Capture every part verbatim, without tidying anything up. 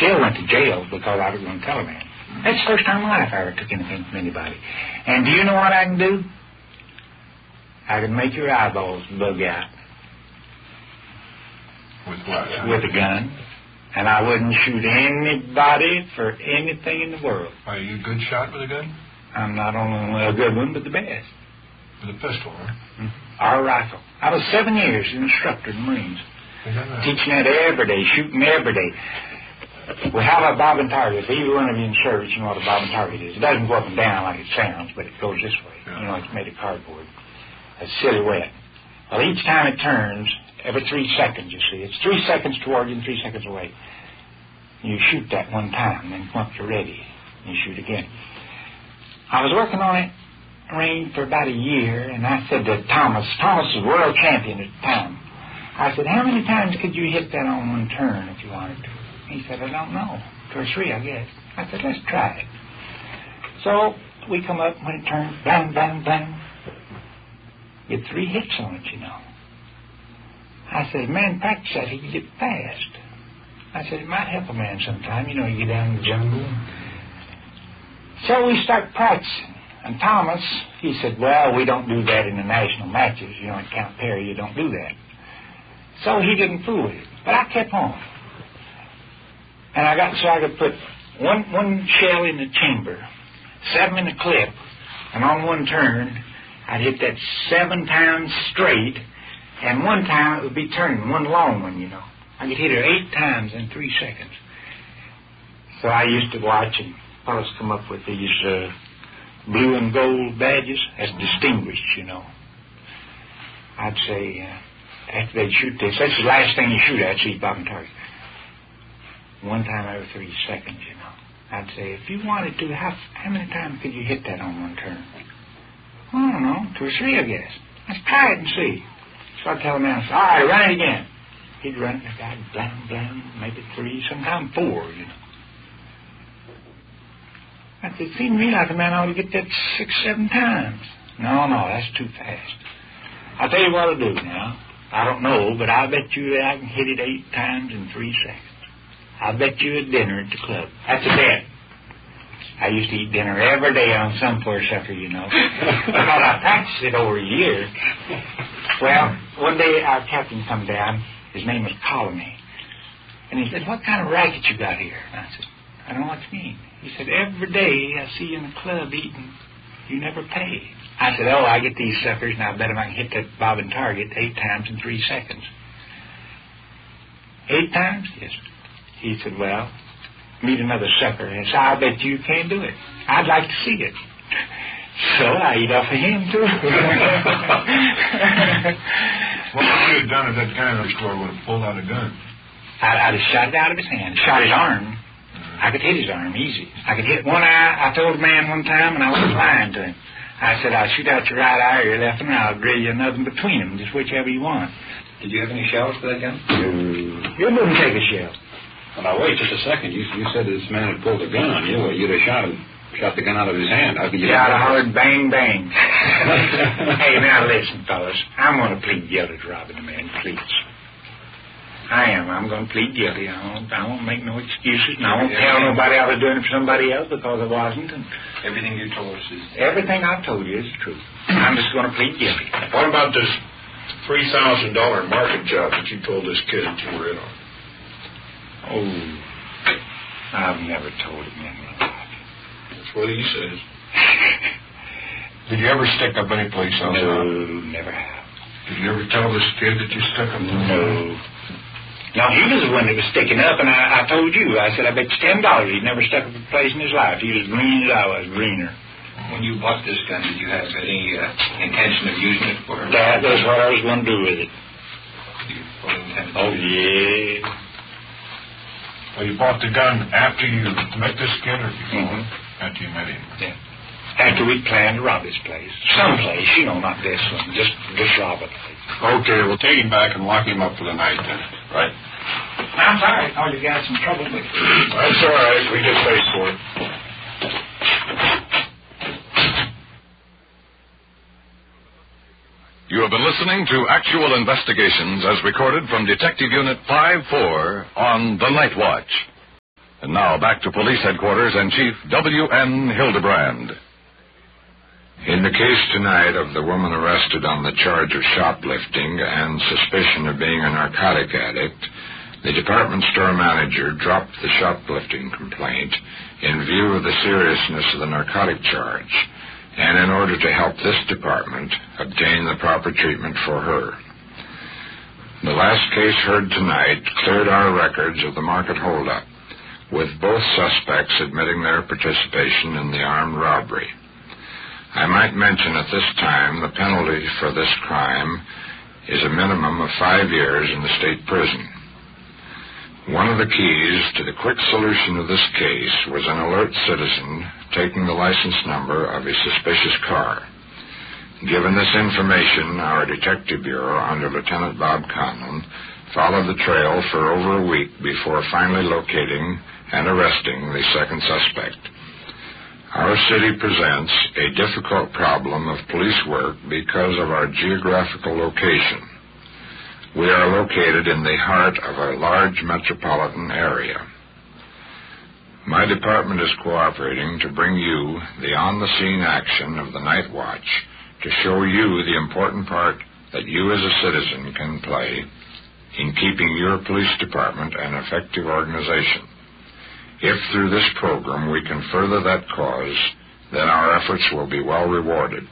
still went to jail because I was going to tell a man. That's the first time in my life I ever took anything from anybody. And do you know what I can do? I can make your eyeballs bug out. With what? With a gun. And I wouldn't shoot anybody for anything in the world. Are you a good shot with a gun? I'm not only a good one, but the best. With a pistol, huh? Mm-hmm. Or a rifle. I was seven years an instructor in the Marines. Is that right? Teaching that every day, shooting every day. We have a bob and target. If either one of you in service, you know what a bob and target is. It doesn't go up and down like it sounds, but it goes this way. Yeah. You know, it's made of cardboard. A silhouette. Well, each time it turns, every three seconds, you see. It's three seconds toward you and three seconds away. You shoot that one time, then once you're ready, you shoot again. I was working on it, range for about a year, and I said to Thomas, Thomas was world champion at the time. I said, how many times could you hit that on one turn if you wanted to? He said, I don't know. Two or three, I guess. I said, let's try it. So we come up, when it turns, bang, bang, bang. Get three hits on it, you know. I said, man, practice that, he can get fast. I said, it might help a man sometime. You know, you get down in the jungle. So we start practicing. And Thomas, he said, well, we don't do that in the national matches. You know, in Camp Perry, you don't do that. So he didn't fool with it. But I kept on. And I got so I could put one one shell in the chamber, seven in the clip, and on one turn, I'd hit that seven times straight, and one time it would be turning, one long one, you know. I could hit it eight times in three seconds. So I used to watch, and fellas come up with these uh, blue and gold badges as distinguished, you know. I'd say, uh, after they'd shoot this, that's the last thing you shoot at, see, bob and target. One time every three seconds, you know. I'd say, if you wanted to, how, how many times could you hit that on one turn? Well, I don't know, two or three, I guess. Let's try it and see. So I'd tell the man, all right, run it again. He'd run it, I'd blam, blam, maybe three, sometimes four, you know. I said, it seemed to me like a man ought to get that six, seven times. No, no, that's too fast. I'll tell you what I'll do now. I don't know, but I'll bet you that I can hit it eight times in three seconds. I'll bet you a dinner at the club. That's a bet. I used to eat dinner every day on some poor sucker, you know, because I practiced it over a year. Well, one day our captain come down. His name was Colony. And he said, what kind of racket you got here? And I said, I don't know what you mean. He said, every day I see you in the club eating. You never pay. I said, oh, I get these suckers, and I bet if I can hit that bob and target eight times in three seconds. Eight times? Yes. He said, well, meet another sucker. And I said, I bet you can't do it. I'd like to see it. So I eat off of him, too. What would you have done if that guy next door would have pulled out a gun? I'd, I'd have shot it out of his hand, shot his arm. I could hit his arm easy. I could hit one eye. I told a man one time, and I was lying to him. I said, I'll shoot out your right eye or your left, and I'll drill you another between them, just whichever you want. Did you have any shells for that gun? No. You wouldn't take a shell. Well, now, wait just a second. You, you said this man had pulled a gun on you. Well, you'd have shot him, shot the gun out of his hand. How could you... Yeah, I'd have hollered bang, bang. Hey, now listen, fellas. I'm going to plead guilty to robbing a man, please. I am. I'm going to plead guilty. I won't, I won't make no excuses, and I won't tell nobody I was doing it for somebody else because I wasn't. And everything you told us is... Everything I've told you is true. I'm just going to plead guilty. What about this three thousand dollars market job that you told this kid that you were in on? Oh, I've never told him anything like that. That's what he says. Did you ever stick up any place else? No, around? never have. Did you ever tell this kid that you stuck up? No. No, he was the one that was sticking up, and I, I told you. I said, I bet you ten dollars he'd never stuck up a place in his life. He was green as I was, greener. When you bought this gun, did you have any uh, intention of using it for... That was what I was going to do with it. You fully intended Oh, yeah. Well, you bought the gun after you met this kid or before? Mm-hmm. After you met him? Yeah. After we'd planned to rob this place. Some place, you know, not this one. Just, just rob a place. Okay, we'll take him back and lock him up for the night then. Right. I'm sorry. Oh, you got some trouble with it. That's all right. We get paid for it. You have been listening to Actual Investigations as recorded from Detective Unit five four on The Night Watch. And now back to police headquarters and Chief W N Hildebrand. In the case tonight of the woman arrested on the charge of shoplifting and suspicion of being a narcotic addict, the department store manager dropped the shoplifting complaint in view of the seriousness of the narcotic charge, and in order to help this department obtain the proper treatment for her. The last case heard tonight cleared our records of the market holdup, with both suspects admitting their participation in the armed robbery. I might mention at this time the penalty for this crime is a minimum of five years in the state prison. One of the keys to the quick solution of this case was an alert citizen taking the license number of a suspicious car. Given this information, our Detective Bureau, under Lieutenant Bob Conlon, followed the trail for over a week before finally locating and arresting the second suspect. Our city presents a difficult problem of police work because of our geographical location. We are located in the heart of a large metropolitan area. My department is cooperating to bring you the on-the-scene action of the Night Watch to show you the important part that you as a citizen can play in keeping your police department an effective organization. If through this program we can further that cause, then our efforts will be well rewarded.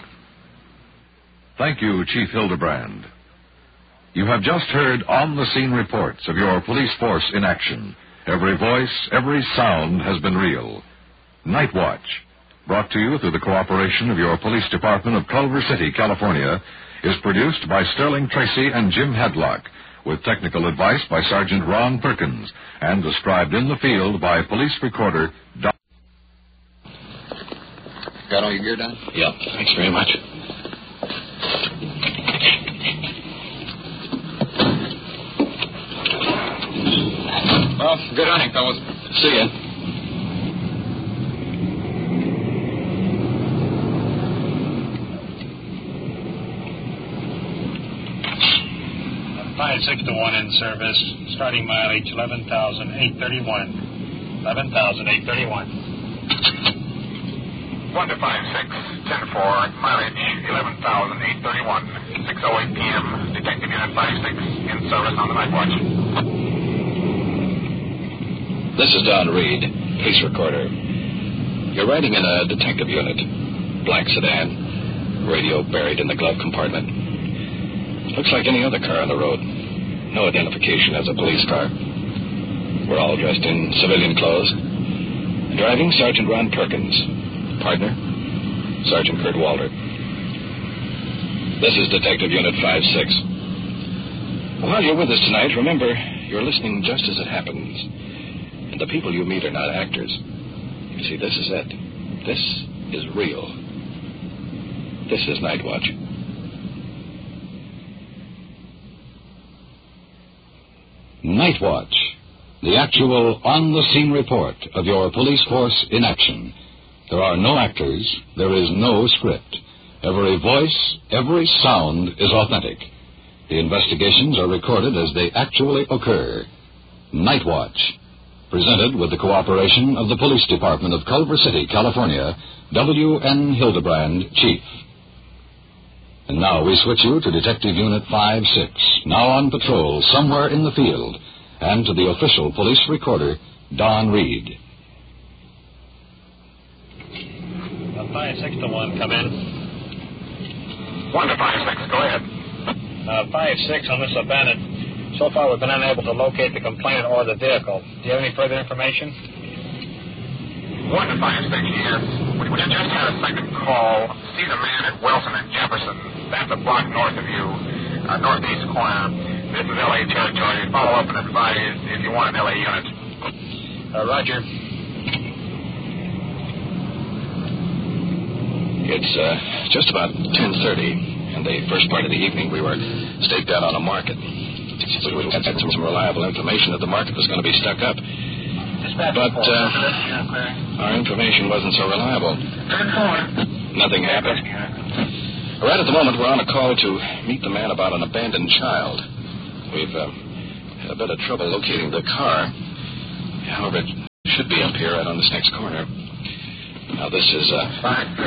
Thank you, Chief Hildebrand. You have just heard on-the-scene reports of your police force in action. Every voice, every sound has been real. Night Watch, brought to you through the cooperation of your police department of Culver City, California, is produced by Sterling Tracy and Jim Hadlock, with technical advice by Sergeant Ron Perkins, and described in the field by police recorder Don. Got all your gear done? Yep, thanks very much. Well, good hunting, fellas. See ya. five six to one in service. Starting mileage eleven thousand eight thirty-one. eleven thousand eight thirty-one. one to five six, ten four, mileage eleven thousand eight thirty-one. six oh eight p.m. Detective Unit five six in service on the Night Watch. This is Don Reed, police recorder. You're riding in a detective unit. Black sedan, radio buried in the glove compartment. Looks like any other car on the road. No identification as a police car. We're all dressed in civilian clothes. Driving, Sergeant Ron Perkins. Partner, Sergeant Kurt Walter. This is Detective Unit five six. While you're with us tonight, remember, you're listening just as it happens. And the people you meet are not actors. You see, this is it. This is real. This is Night Watch. Night Watch, the actual on-the-scene report of your police force in action. There are no actors, there is no script. Every voice, every sound is authentic. The investigations are recorded as they actually occur. Night Watch, presented with the cooperation of the Police Department of Culver City, California, W N Hildebrand, Chief. And now we switch you to Detective Unit five six, now on patrol somewhere in the field, and to the official police recorder, Don Reed. Uh, five six to one, come in. one to five six, go ahead. Uh, five six on this abandoned. So far, we've been unable to locate the complainant or the vehicle. Do you have any further information? one to five six here. We we just had a second call. See the man at Wilson and Jefferson. That's a block north of you, uh, northeast corner. This is L A territory. Follow up and advise if you want an L A unit. Uh, Roger. It's uh, just about ten thirty, and the first part of the evening we were staked out on a market. We had some, some reliable information that the market was going to be stuck up. But uh, our information wasn't so reliable. Nothing happened. Right at the moment, we're on a call to meet the man about an abandoned child. We've uh, had a bit of trouble locating the car. However, Should be up here right on this next corner. Now, this is uh,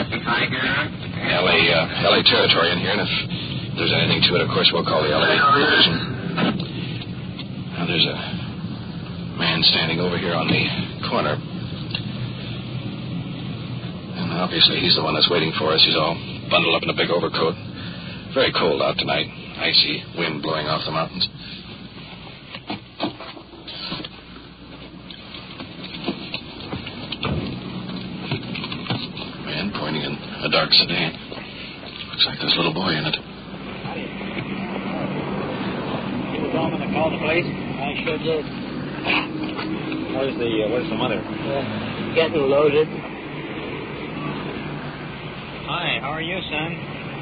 L A uh, L A territory in here, and if there's anything to it, of course, we'll call the L A division. Now, there's a man standing over here on the corner. And obviously, he's the one that's waiting for us. He's all bundled up in a big overcoat. Very cold out tonight. Icy wind blowing off the mountains. Man pointing in a dark sedan. Looks like there's a little boy in it. You were going to call the police? I sure did. Where's the uh, Where's the mother? Uh, getting loaded. Hi, how are you, son?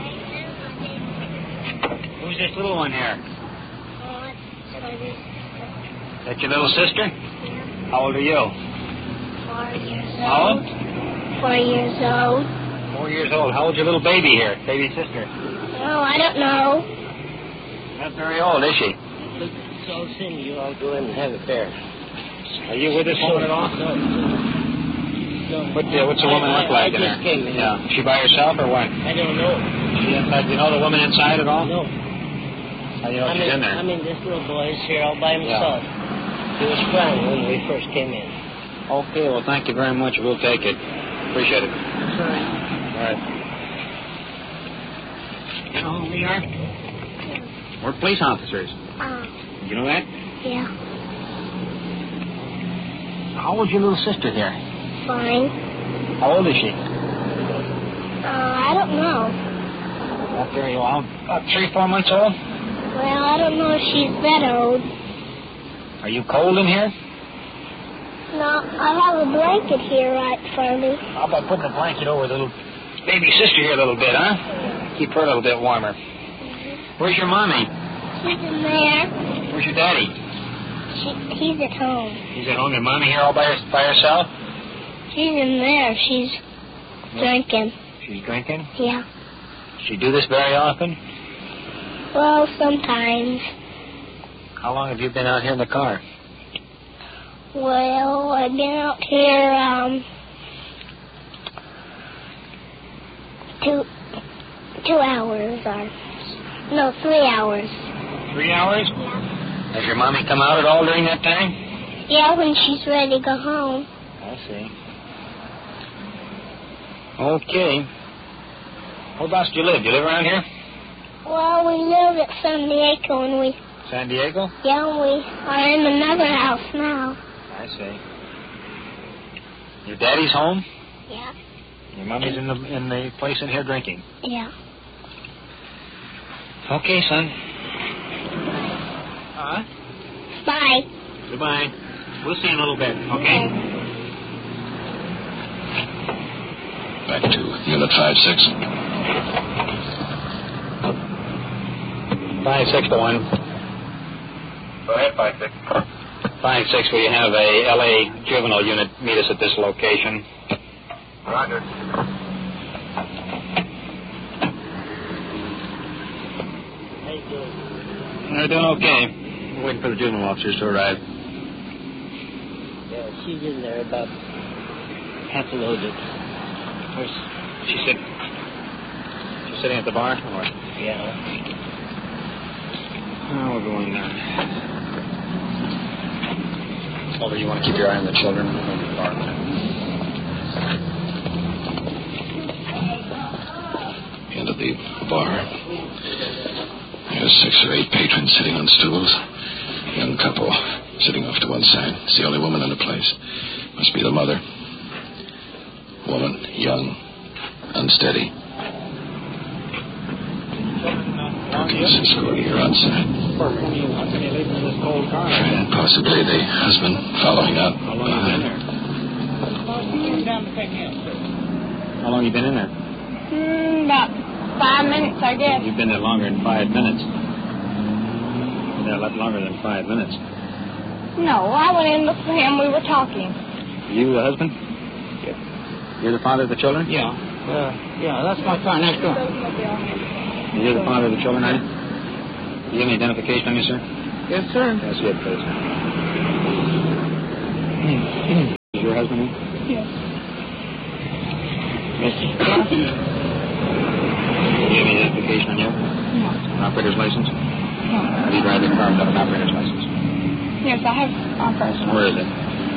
Who's this little one here? That your little sister? Yeah. How old are you? Four years old. How old? Four years old. Four years old. How old's your little baby here? Baby sister? Oh, I don't know. Not very old, is she? So soon you all go in and have a fair. Are you with this woman at all? No. What, uh, what's the woman I, look like I in just there? came in. Yeah. Is she by herself or what? I don't know. She inside? Do you know the woman inside at all? No. How do you know I she's mean, in there? I mean, this little boy's here all by himself. Yeah. He was crying when we first came in. Okay, well, thank you very much. We'll take it. Appreciate it. That's all right. All right. You know who we are? We're police officers. Uh, You know that? yeah. How old's your little sister here? Fine. How old is she? Uh, I don't know. Not very old. About three, four months old? Well, I don't know if she's that old. Are you cold in here? No, I have a blanket here right for me. How about putting a blanket over the little baby sister here a little bit, huh? Keep her a little bit warmer. Where's your mommy? She's in there. Where's your daddy? She, he's at home. He's at home. Your mommy here all by, her, by herself? She's in there. She's drinking. She's drinking? Yeah. Does she do this very often? Well, sometimes. How long have you been out here in the car? Well, I've been out here, um, two, two hours, or, no, three hours. Three hours? Yeah. Has your mommy come out at all during that time? Yeah, when she's ready to go home. I see. Okay. Whereabouts do you live? Do you live around here? Well, we live at San Diego, and we... San Diego? Yeah, we are in another house now. I see. Your daddy's home? Yeah. Your mommy's in the in the place in here drinking? Yeah. Okay, son. Uh-huh. Bye. Goodbye. We'll see you in a little bit, okay? Back to Unit five six. five six to one. Go ahead, five six. five six, will you have a L A juvenile unit meet us at this location? Roger. How you doing? They're doing okay. We're waiting for the juvenile officers to arrive. Yeah, she's in there about half loaded. Where's she sitting? She's sitting at the bar? Or? Yeah. Oh, we're going down. Although you want to keep your eye on the children in the bar. End of the bar. There's six or eight patrons sitting on stools. Young couple sitting off to one side. It's the only woman in the place. Must be the mother. Woman, young, unsteady. Okay, Cisco here outside. And possibly the husband following up behind. How long you been in there? Mm, about five minutes, I guess. You've been there longer than five minutes. Been there a lot longer than five minutes. No, I went in, looked for him, we were talking. You the husband? Yeah. You're the father of the children? Yeah. Uh, yeah, that's my car next door. You're the father of the children, are you? Do you have any identification on you, sir? Yes, sir. Yes, good, please. husband? Yes. Mister Do you have any application on you? No. An operator's license? No. Have you drive a car without an operator's license? Yes, I have operator's license. Where is it?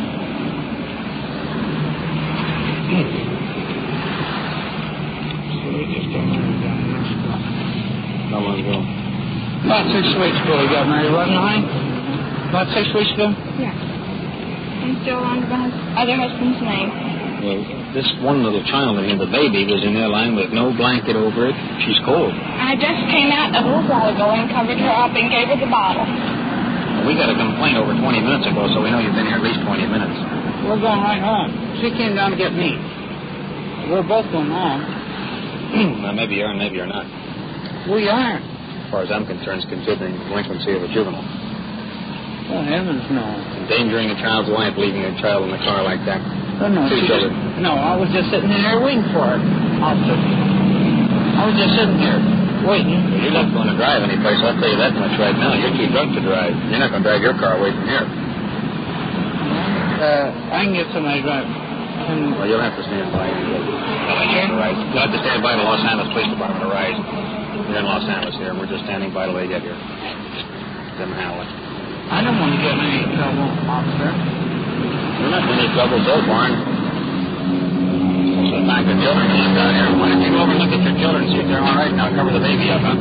How long ago? About six weeks ago he got married, wasn't I? About six weeks ago? Yeah. I'm still under my other husband's name. Well, this one little child in here, the baby, was in there lying with no blanket over it. She's cold. I just came out a little while ago and covered her up and gave her the bottle. We got a complaint over twenty minutes ago, so we know you've been here at least twenty minutes. We're going right home. She came down to get me. We're both going home. Well, maybe you are and maybe you're not. We are. As far as I'm concerned, it's considering delinquency of a juvenile. Oh, heavens, no. Endangering a child's life, leaving a child in the car like that. Oh, no. Two she children. Just, no, I was just sitting there waiting for her, officer. I was just sitting here waiting. Well, you're not going to drive any place, I'll tell you that much right now. You're too drunk to drive. You're not going to drive your car away from here. Uh, I can get somebody to drive. And well, you'll have to stand by. You'll have to stand by the Los Angeles Police Department to rise. We're in Los Angeles here, and we're just standing by till they get here. Them Howlett. I don't want to get in any trouble, officer. You're not in any trouble so far. Most of the time, the children are look out here. Why don't you go over and look at your children and see if they're all right, and I'll cover the baby up, huh?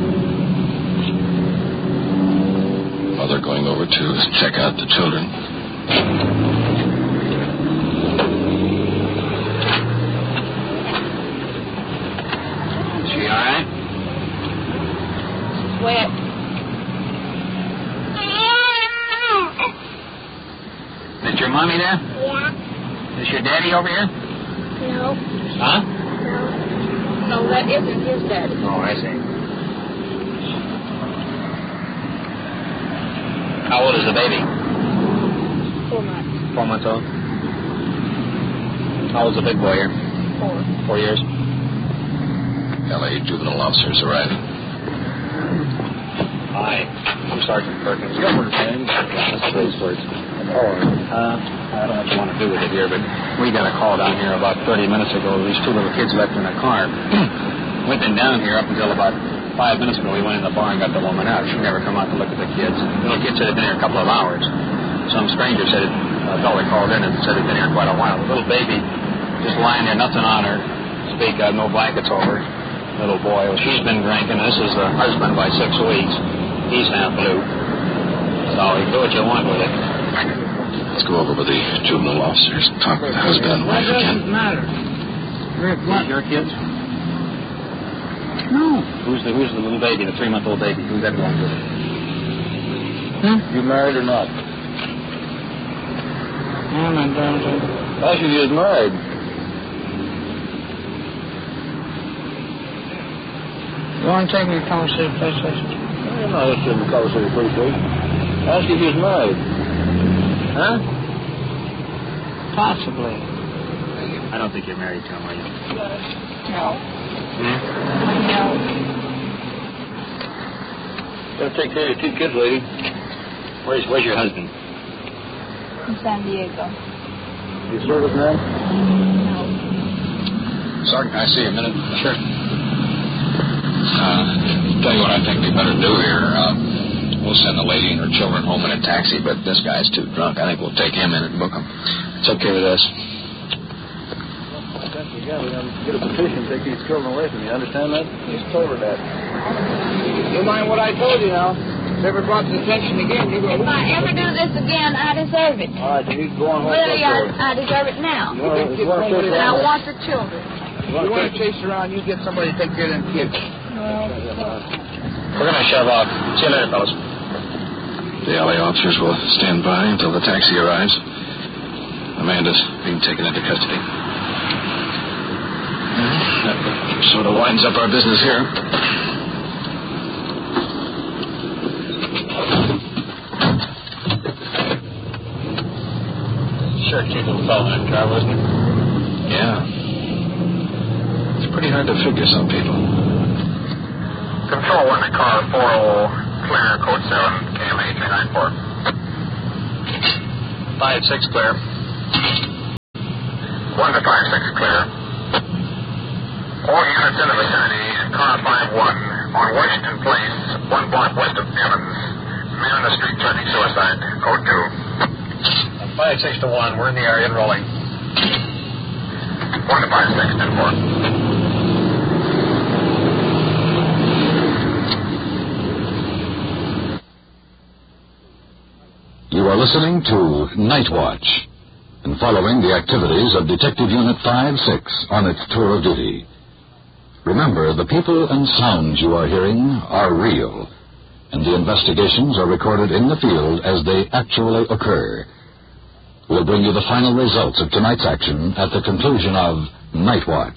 Well, they're going over to check out the children. Is she all right? Wet. Is your mommy there? Yeah. Is your daddy over here? No. Huh? No. No, that isn't his daddy. Oh, I see. How old is the baby? Four months. Four months old. How old's the big boy here? Four. Four years. L A juvenile officers arriving. Hi, I'm Sergeant Perkins. Gilbert, man. That's those words. Oh, uh, I don't know what you want to do with it here, but we got a call down here about thirty minutes ago. These two little kids left in a car. We've been down here up until about five minutes ago. We went in the bar and got the woman out. She never come out to look at the kids. The little kids said they'd been here a couple of hours. Some stranger said it, a fellow called in and said they'd been here quite a while. The little baby just lying there, nothing on her. Speak of, no blankets over her. Little boy, well, she's been drinking. This is the husband by six weeks. He's half blue. So you do what you want with it. Let's go over with the juvenile officers and talk with the husband and wife again. It doesn't matter. Rick, what? Your kids? No. Who's the Who's the little baby, the three-month-old baby? Who's that going with it? Huh? You married or not? I'm not done with it. I should get married. You want to take me to College City Police Station? I'm not interested in the College City Police Station. Ask if he's married. Huh? Possibly. I don't think you're married to him, are you? No. Hmm? No. Gotta take care of your two kids, lady. Where's Where's your husband? In San Diego. You service man? No. Sergeant, can I see you a minute? Sure. Uh, tell you what I think we better do here. Uh, we'll send the lady and her children home in a taxi, but this guy's too drunk. I think we'll take him in and book him. It's okay with us. Yeah, we're going to get a petition to take these children away from you. Understand that? Just told her that. You mind what I told you now? If ever brought to attention again, you go. If I ever do this again, I deserve it. All right, you need to go on home. Really, I, I deserve it now. You want to, you want to And I want the children. You want to chase around, you get somebody to take care of them kids. We're going to shove off. See you later, fellas. The L A officers will stand by until the taxi arrives. Amanda's being taken into custody. That sort of winds up our business here. Sure, cute little fellow in the car, wasn't it? Yeah. It's pretty hard to figure some people. Control one to car four oh, clear, code seven, K M A three nine four. five six clear. one to five six, clear. All units in the vicinity, car five one, on Washington Place, one block west of Evans. Man on the street threatening suicide, code two. five six to one, we're in the area and rolling. one to five six, ten four. You are listening to Night Watch and following the activities of Detective Unit five six on its tour of duty. Remember, the people and sounds you are hearing are real, and the investigations are recorded in the field as they actually occur. We'll bring you the final results of tonight's action at the conclusion of Night Watch.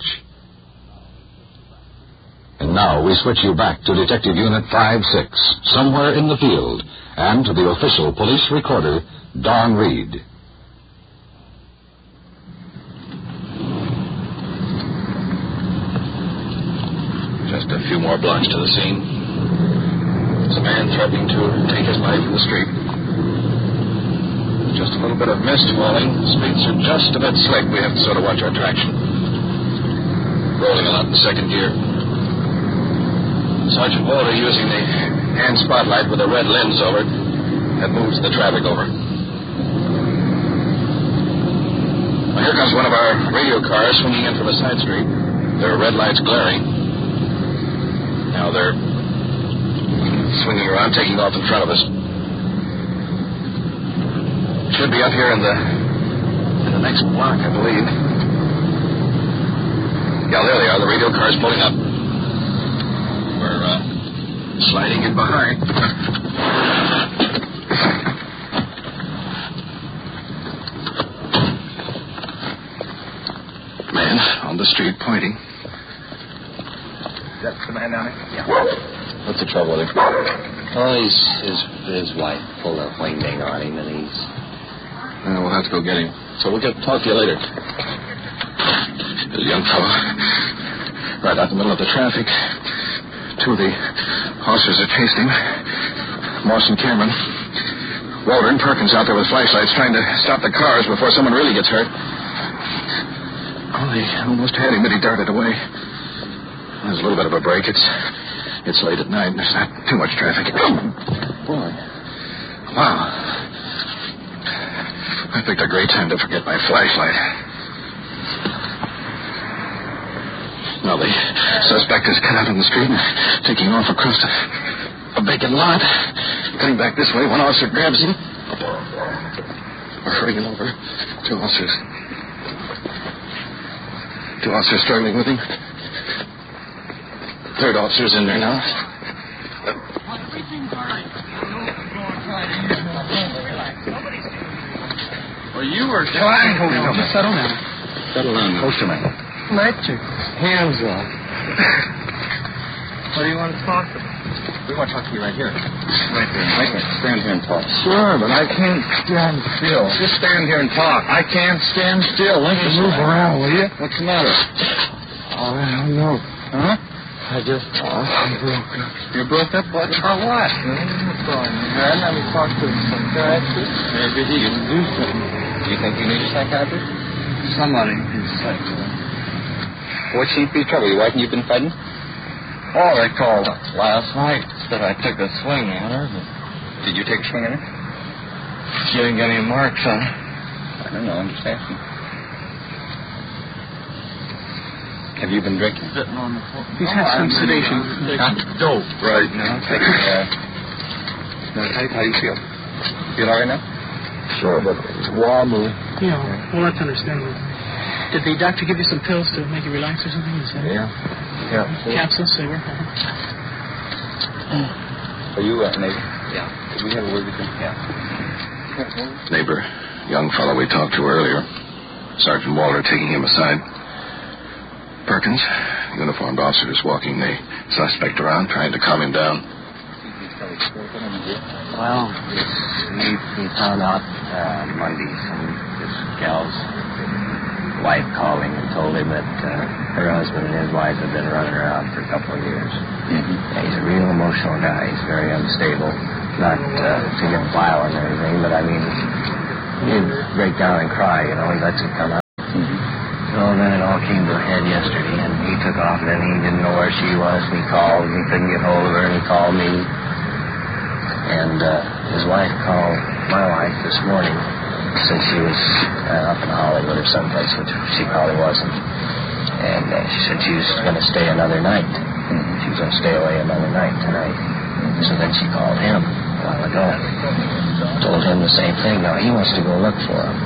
And now we switch you back to Detective Unit five six, somewhere in the field, and to the official police recorder, Don Reed. Just a few more blocks to the scene. There's a man threatening to take his life in the street. Just a little bit of mist falling. The streets are just a bit slick. We have to sort of watch our traction. Rolling a lot in second gear. Sergeant Walter, using the hand spotlight with a red lens over it, that moves the traffic over. Well, here comes one of our radio cars swinging in from a side street. There are red lights glaring. Now they're swinging around, taking off in front of us. Should be up here in the in the next block, I believe. Yeah, there they are. The radio car's pulling up. We're uh, sliding in behind. Man on the street pointing. That's the man down there? Yeah. What's the trouble with him? Oh, he's, his his wife pulled a wingding on him, and he's... Uh, we'll have to go get him. So we'll get talk to you later. There's a young fellow right out in the middle of the traffic. Two of the officers are chasing him. Morse and Cameron. Walter and Perkins out there with flashlights trying to stop the cars before someone really gets hurt. Oh, they almost had him, but he darted away. There's a little bit of a break. It's it's late at night, and there's not too much traffic. Boy. Wow. I picked a great time to forget my flashlight. Now the suspect is cut out on the street and taking off across a, a vacant lot. Cutting back this way, one officer grabs him. We're hurrying over. Two officers. Two officers struggling with him. Third officer's in there now. Well, you were... Fine, hold on. Just settle down. Settle down. Closer, man. Let your hands off. What do you want to talk about? We want to talk to you right here. Right there. Wait a minute. Stand here and talk. Sure, but I can't stand still. Just stand here and talk. I can't stand still. Let me move around, will you? What's the matter? Oh, I don't know. Huh? I just... Oh, I'm broke up. You broke up? What? For what? Man, let me talk to some psychiatrist. Maybe he can do something. Do you think you need a psychiatrist? Somebody needs a psychiatrist. What seems to be the trouble? Your wife and you've been fighting? Oh, they called last night. Said I took a swing at her. But did you take a swing at her? She didn't get any marks on her. I don't know. I'm just asking. Have you been drinking? Sitting on the floor. He's had some sedation. Huh? Dope right now. Take a, uh, no, how, how do you feel? Feel all right now? Sure, but it's wobbly. Yeah, well, that's understandable. Did the doctor give you some pills to make you relax or something? Is that Yeah. Yeah. Capsules, they were? Are you a uh, neighbor? Yeah. Could we have a word with you? Yeah. Neighbor, young fellow we talked to earlier. Sergeant Walter taking him aside. Perkins, uniformed officer, is walking the suspect around, trying to calm him down. Well, we, we found out uh, Monday some this gal's wife called him and told him that uh, her husband and his wife have been running around for a couple of years. Mm-hmm. Yeah, he's a real emotional guy. He's very unstable. Not uh, to get violent or anything, but I mean, he'd break down and cry, you know. He lets it come out. Mm-hmm. came to a head yesterday, and he took off, and then he didn't know where she was, and he called, and he couldn't get hold of her, and he called me. And uh, his wife called my wife this morning, since she was uh, up in Hollywood or someplace, which she probably wasn't. And uh, she said she was going to stay another night. Mm-hmm. She was going to stay away another night tonight. Mm-hmm. So then she called him a while ago. Told him the same thing. Now he wants to go look for him.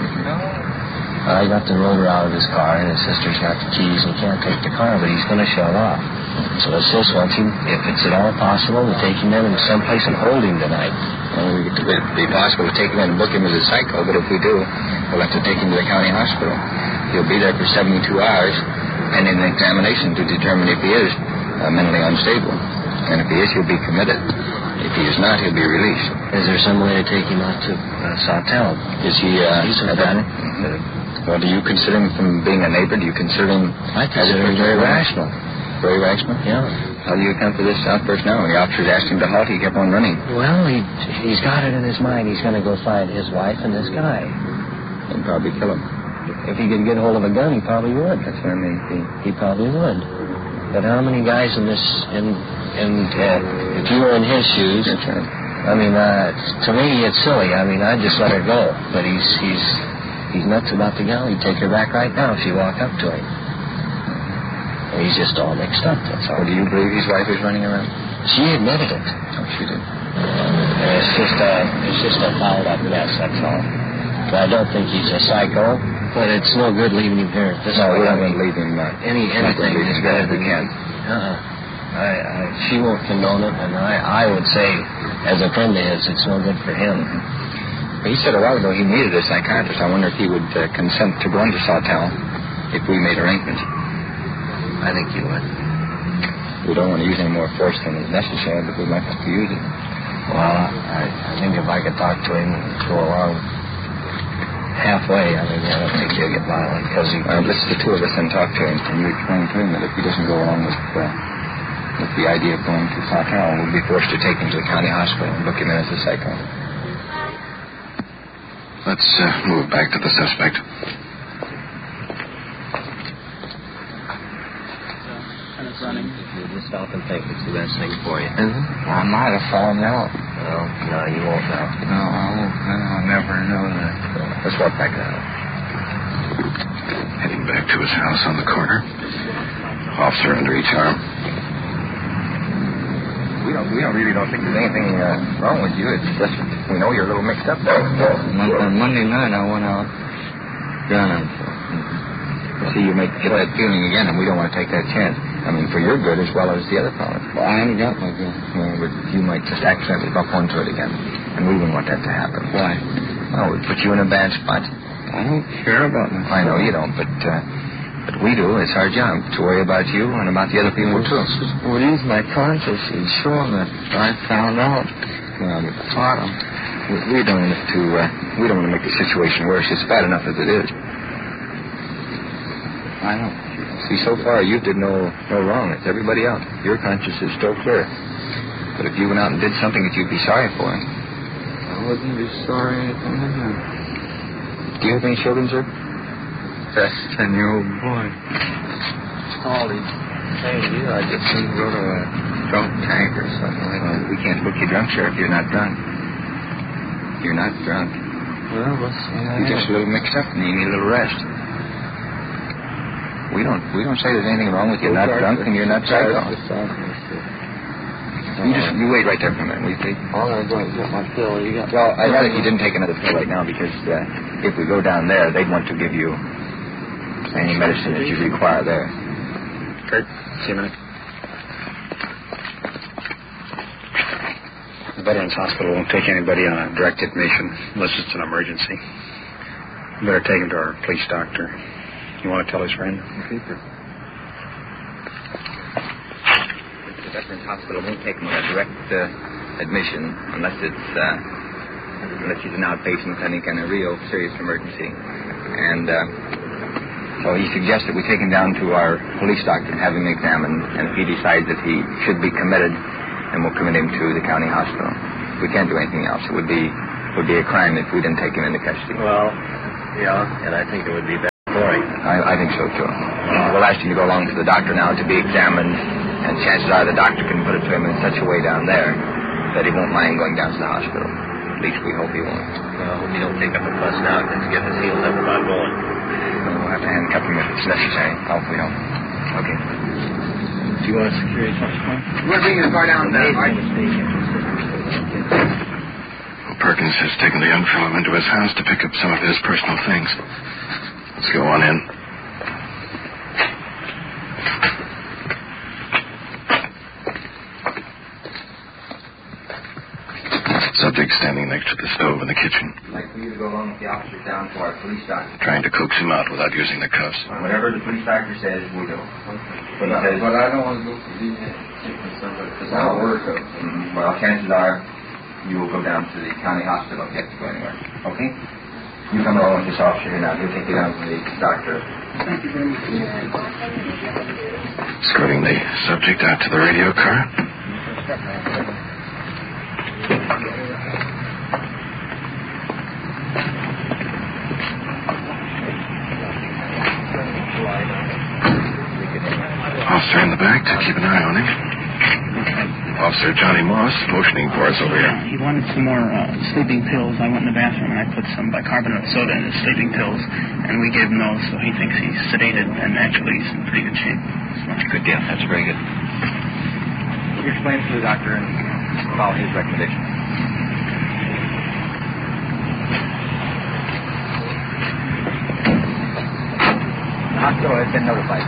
I got the rotor out of his car, and his sister's got the keys, and he can't take the car, but he's going to shut off. So his sis wants him, if it's at all possible, to take him in someplace and hold him tonight. Well, it would be possible to take him in and book him as a psycho, but if we do, we'll have to take him to the county hospital. He'll be there for seventy-two hours, pending an examination to determine if he is uh, mentally unstable. And if he is, he'll be committed. If he is not, he'll be released. Is there some way to take him out to uh, Sawtell? Is he, uh... He's a uh, well, do you consider him, from being a neighbor, do you consider him... I consider him very rational. Very rational? Yeah. How do you account for this outburst now? When the officers asked him to halt, he kept on running. Well, he, he's got it in his mind. He's going to go find his wife and this guy. And probably kill him. If he could get hold of a gun, he probably would. That's what I mean. He, he probably would. But how many guys in this... in, in uh, if you were in his shoes... That's right. I mean, uh, to me, it's silly. I mean, I'd just let her go. But he's he's he's nuts about the gal. He'd take her back right now if she walked up to him. And he's just all mixed up, that's all. Well, do you believe his wife is running around? She admitted it. Oh, she did. And it's just a, it's just a fouled up mess, that's all. But I don't think he's a psycho, but it's no good leaving him here. This no, way. we're not going to leave him. Uh, Any, anything is better than... We can. Uh-uh. I, I, she won't condone it, and I, I would say, as a friend of his, it's no good for him. He said a while ago he needed a psychiatrist. I wonder if he would uh, consent to go into Sawtell if we made arrangements. I think he would. We don't want to use any more force than is necessary, but we might have to use it. Well, I, I think if I could talk to him and go along halfway, I mean, I don't think he'll get violent, because he... Uh, let's the two of us then talk to him, and you explain to him that if he doesn't go along with... Uh, with the idea of going to Sawtell, we'll be forced to take him to the county hospital and book him in as a psycho. Let's uh, move back to the suspect. Kind of running. You just stop and think it's the best thing for you. Mm-hmm. I might have fallen out. Well, no, you won't now. No, I won't. I'll never know that. So, let's walk back now. Heading back to his house on the corner. Officer under each arm. We don't, we don't really don't think there's anything uh, wrong with you. It's just we know you're a little mixed up there. On Monday night, I went out gunning. Mm-hmm. See, you make get that feeling again, and we don't want to take that chance. I mean, for your good as well as the other fellas. Well, I haven't got my gun. Well, but you might just accidentally bump onto it again, and we wouldn't want that to happen. Why? Oh, it would put you in a bad spot. I don't care about that. I know you don't, but... Uh, But we do. It's our job to worry about you and about the other people, too. Well, it is my conscience is showing that I found out. Well, but Tom, we, we don't want to. Uh, we don't want to make the situation worse. It's bad enough as it is. I know. See, so far you did no no wrong. It's everybody else. Your conscience is still clear. But if you went out and did something that you'd be sorry for, I wouldn't be sorry. Do you have any children, sir? That's a ten-year-old boy. All these things you, I just couldn't go to a drunk tank or something like that. We can't book you drunk, sir, if you're not drunk. You're not drunk. Well, let's see. You're just a little mixed up and you need a little rest. We don't we don't say there's anything wrong with you. You're not drunk and you're not psycho. You just you wait right there for a minute, will you, please? All right, go get my pill. You got. Well, I'd rather you didn't take another pill right now because uh, if we go down there, they'd want to give you any medicine that you require there. Kurt, see a minute. The Veterans Hospital won't take anybody on a direct admission unless it's an emergency. You better take him to our police doctor. You want to tell his friend? Keeper. The Veterans Hospital won't take him on a direct uh, admission unless it's uh, unless he's an outpatient with any kind of real serious emergency. And uh, so he suggests that we take him down to our police doctor and have him examined. And if he decides that he should be committed, then we'll commit him to the county hospital. We can't do anything else. It would be would be a crime if we didn't take him into custody. Well, yeah, and I think it would be better for story. I, I think so, too. Uh, we'll ask him to go along to the doctor now to be examined, and chances are the doctor can put it to him in such a way down there that he won't mind going down to the hospital. At least we hope he won't. Well, I hope you don't take up a fuss now. Let's get this healed up about going. Well, we'll have to handcuff him if it's necessary. I'll we don't. Okay. Do you want to secure his phone? We're bringing the car down there. Well, Perkins has taken the young fellow into his house to pick up some of his personal things. Let's go on in. Subject standing next to the stove in the kitchen. I'd like for you to go along with the officers down to our police doctor. Trying to coax him out without using the cuffs. Whatever the police doctor says, we'll do. But, I, but I don't want to go for the because I'll work up. Mm-hmm. Well, chances are you will go down to the county hospital if you have to go anywhere. Okay? You come along with this officer here now. He'll take you down to the doctor. Thank you very much. Escorting the subject out to the radio car. Officer in the back to keep an eye on him. Officer Johnny Moss motioning for us over here. He wanted some more uh, sleeping pills. I went in the bathroom and I put some bicarbonate of soda in his sleeping pills, and we gave him those, so he thinks he's sedated, and actually he's in pretty good shape. So. Good deal. That's very good. You explain to the doctor and follow his recommendation. The hospital has been notified.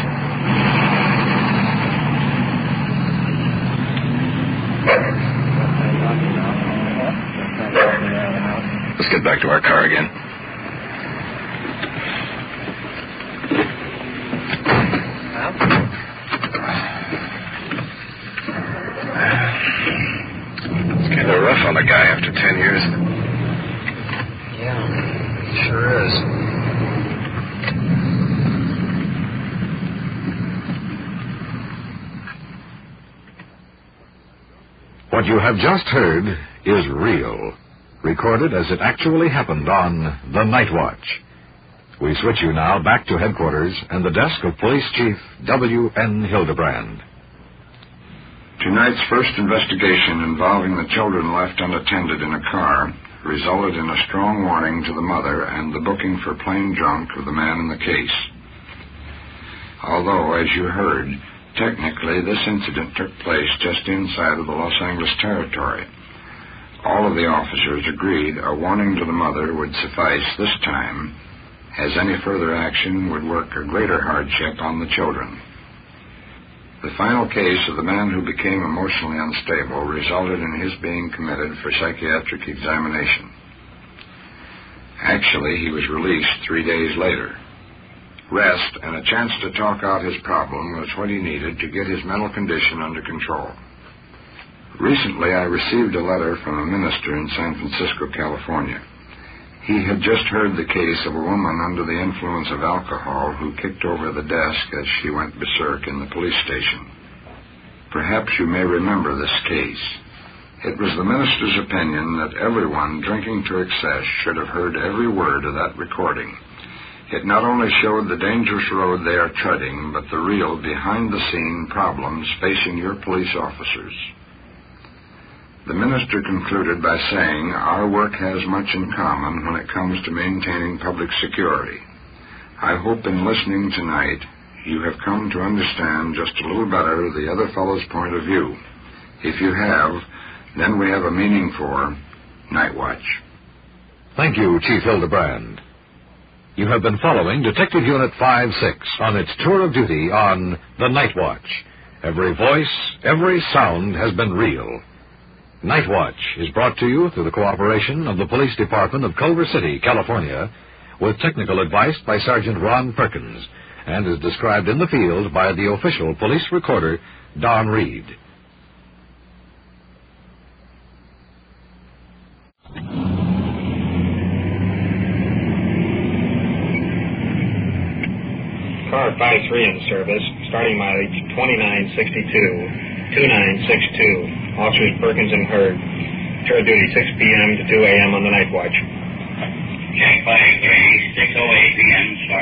Let's get back to our car again. It's kind of rough on the guy after ten years. Yeah, sure is. What you have just heard is real, recorded as it actually happened on The Night Watch. We switch you now back to headquarters and the desk of Police Chief W N Hildebrand. Tonight's first investigation involving the children left unattended in a car resulted in a strong warning to the mother and the booking for plain drunk of the man in the case. Although, as you heard, technically, this incident took place just inside of the Los Angeles territory. All of the officers agreed a warning to the mother would suffice this time, as any further action would work a greater hardship on the children. The final case of the man who became emotionally unstable resulted in his being committed for psychiatric examination. Actually, he was released three days later. Rest and a chance to talk out his problem was what he needed to get his mental condition under control. Recently, I received a letter from a minister in San Francisco, California. He had just heard the case of a woman under the influence of alcohol who kicked over the desk as she went berserk in the police station. Perhaps you may remember this case. It was the minister's opinion that everyone drinking to excess should have heard every word of that recording. It not only showed the dangerous road they are treading, but the real behind-the-scene problems facing your police officers. The minister concluded by saying, our work has much in common when it comes to maintaining public security. I hope in listening tonight, you have come to understand just a little better the other fellow's point of view. If you have, then we have a meaning for Night Watch. Thank you, Chief Hildebrand. You have been following Detective Unit five six on its tour of duty on The Night Watch. Every voice, every sound has been real. Night Watch is brought to you through the cooperation of the Police Department of Culver City, California, with technical advice by Sergeant Ron Perkins, and is described in the field by the official police recorder, Don Reed. Car five three in service, starting mileage twenty-nine sixty-two, two nine six two. Officers Perkins and Hurd. Tour duty six p.m. to two a.m. on the Night Watch. Check five three, six oh eight p.m. Start.